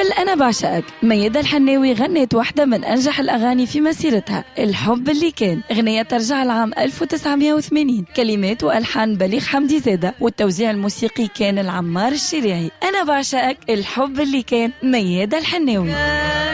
قبل أنا بعشقك ميادة الحناوي غنت واحدة من أنجح الأغاني في مسيرتها، الحب اللي كان. أغنية ترجع لعام 1980، كلمات وألحان بليغ حمدي زادة، والتوزيع الموسيقي كان العمار الشريعي. أنا بعشقك الحب اللي كان، ميادة الحناوي.